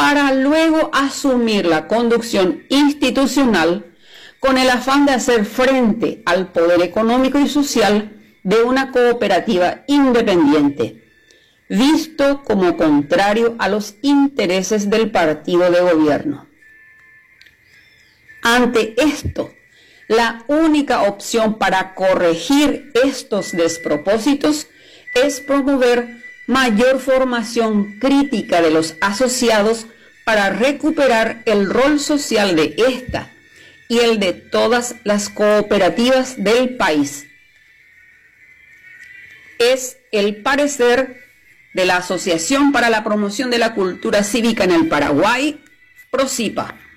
para luego asumir la conducción institucional con el afán de hacer frente al poder económico y social de una cooperativa independiente, visto como contrario a los intereses del partido de gobierno. Ante esto, la única opción para corregir estos despropósitos es promover mayor formación crítica de los asociados para recuperar el rol social de esta y el de todas las cooperativas del país. Es el parecer de la Asociación para la Promoción de la Cultura Cívica en el Paraguay, PROCIPA.